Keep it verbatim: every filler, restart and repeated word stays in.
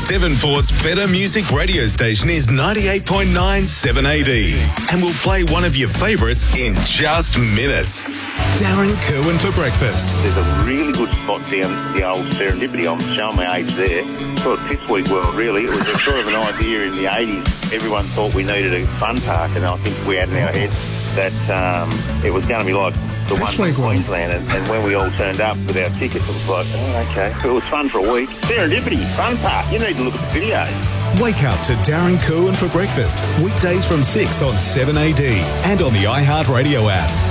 Devonport's better music radio station is ninety-eight point nine seven A D. And we'll play one of your favourites in just minutes. Darren Kerwin for breakfast. There's a really good spot down the old Serendipity. I'm showing my age there. Sort of fifth week world, really. It was a sort of an idea in the eighties. Everyone thought we needed a fun park, and I think we had in our heads that um, it was going to be like the one in Queensland, and, and when we all turned up with our tickets, it was like, oh, okay. It was fun for a week. Serendipity, fun park. You need to look at the videos. Wake up to Darren Kerwin for breakfast. Weekdays from six on seven A D and on the iHeartRadio app.